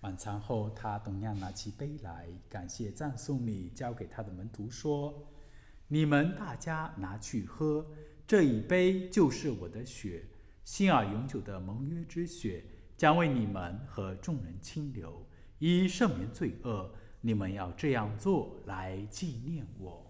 晚餐后，他同样拿起杯来，感谢赞颂你，交给他的门徒说：“你们大家拿去喝，这一杯就是我的血，新而永久的盟约之血，将为你们和众人倾流，以赦免罪恶。你们要这样做来纪念我。”